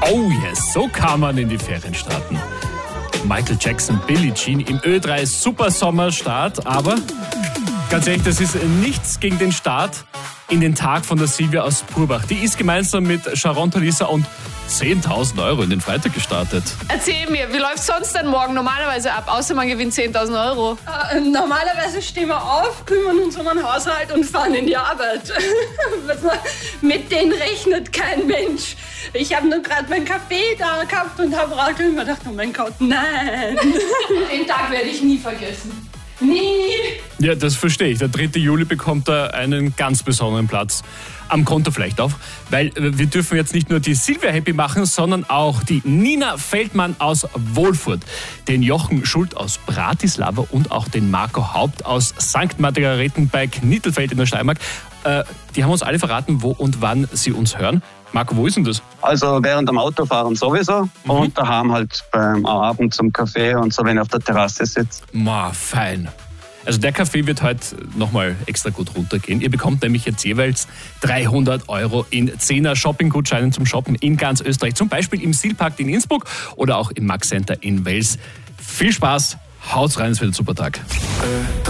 Oh yes, so kann man in die Ferien starten. Michael Jackson, Billie Jean im Ö3 Supersommerstart, aber ganz ehrlich, das ist nichts gegen den Start in den Tag von der Silvia aus Purbach. Die ist gemeinsam mit Sharon Talisa und 10.000 Euro in den Freitag gestartet. Erzähl mir, wie läuft sonst denn morgen normalerweise ab, außer man gewinnt 10.000 Euro? Normalerweise stehen wir auf, kümmern uns um den Haushalt und fahren in die Arbeit. Mit denen rechnet kein Mensch. Ich habe nur gerade meinen Kaffee da gehabt und habe gerade immer gedacht, oh mein Gott, nein. Den Tag werde ich nie vergessen. Nie. Ja, das verstehe ich. Der 3. Juli bekommt da einen ganz besonderen Platz am Konto vielleicht auf, weil wir dürfen jetzt nicht nur die Silvia happy machen, sondern auch die Nina Feldmann aus Wolfurt, den Jochen Schult aus Bratislava und auch den Marco Haupt aus St. Margarethen bei Knittelfeld in der Steiermark. Die haben uns alle verraten, wo und wann sie uns hören. Marco, wo ist denn das? Also während dem Autofahren sowieso und daheim halt beim Abend zum Kaffee und so, wenn ich auf der Terrasse sitze. Fein. Also der Kaffee wird heute nochmal extra gut runtergehen. Ihr bekommt nämlich jetzt jeweils 300 Euro in 10er Shopping-Gutscheinen zum Shoppen in ganz Österreich. Zum Beispiel im Silpark in Innsbruck oder auch im Max Center in Wels. Viel Spaß, haut's rein, es wird ein super Tag.